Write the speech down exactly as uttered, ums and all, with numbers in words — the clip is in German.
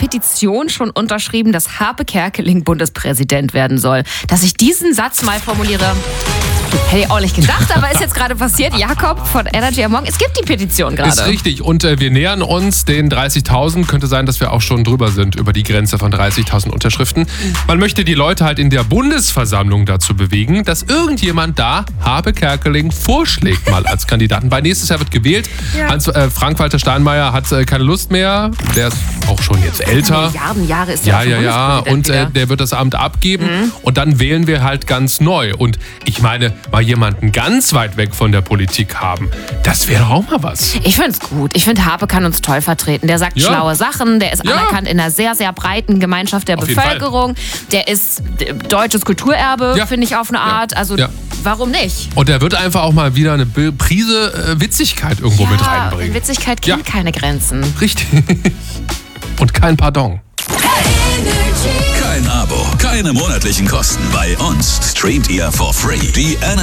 Petition schon unterschrieben, dass Harpe Kerkeling Bundespräsident werden soll. Dass ich diesen Satz mal formuliere, hätte ich auch nicht gedacht, aber ist jetzt gerade passiert. Jakob von Energy am Morgen, es gibt die Petition gerade. Ist richtig und äh, wir nähern uns den dreißigtausend. Könnte sein, dass wir auch schon drüber sind über die Grenze von dreißigtausend Unterschriften. Man möchte die Leute halt in der Bundesversammlung dazu bewegen, dass irgendjemand da Harpe Kerkeling vorschlägt mal als Kandidaten. Weil nächstes Jahr wird gewählt. Ja. Hans, äh, Frank-Walter Steinmeier hat äh, keine Lust mehr. Der ist auch schon jetzt älter. Milliarden Jahre ist Ja, der ja, ja. Und äh, der wird das Amt abgeben. Mhm. Und dann wählen wir halt ganz neu. Und ich meine, mal jemanden ganz weit weg von der Politik haben, das wäre auch mal was. Ich finde es gut. Ich finde, Harpe kann uns toll vertreten. Der sagt Ja. schlaue Sachen, der ist Ja. anerkannt in einer sehr, sehr breiten Gemeinschaft der Auf jeden Bevölkerung. Der ist äh, deutsches Kulturerbe, Ja. finde ich, auf eine Art. Also Ja. warum nicht? Und er wird einfach auch mal wieder eine Prise äh, Witzigkeit irgendwo mit reinbringen. Witzigkeit kennt Ja. keine Grenzen. Richtig. Und kein Pardon. Kein Abo, keine monatlichen Kosten. Bei uns streamt ihr for free. Die